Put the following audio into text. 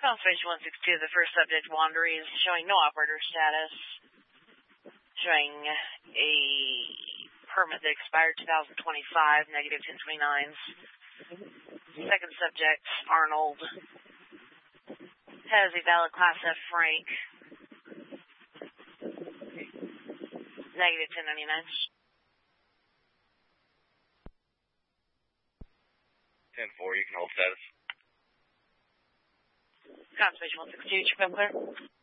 Constellation 162, the first subject, Wanderies, showing no operator status, showing a permit that expired 2025, negative 1029s. Second subject, Arnold, has a valid Class F rank, negative 1099s. 10-4, you can hold status. Constellation 162, trip clear.